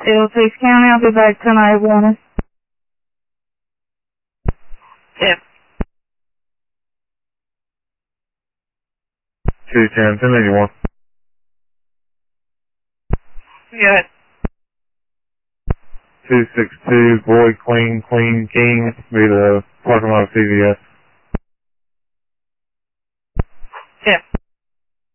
It'll take County. I'll be back tonight, Warner. Yeah. 210, 1081. Good. 262, Boy, Queen, King, be the parking lot of CVS.